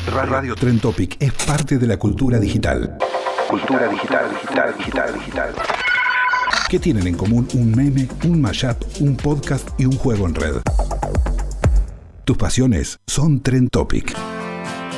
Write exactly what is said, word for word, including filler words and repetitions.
Radio Trend Topic es parte de la cultura digital. Cultura digital, digital, digital, digital. ¿Qué tienen en común un meme, un mashup, un podcast y un juego en red? Tus pasiones son Trend Topic.